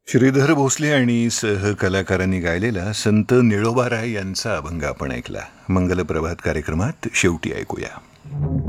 श्रीधर भोसले आणि सहकलाकारांनी गायलेला संत निळोबा राय यांचा अभंग आपण ऐकला. मंगलप्रभात कार्यक्रमात शेवटी ऐकूया.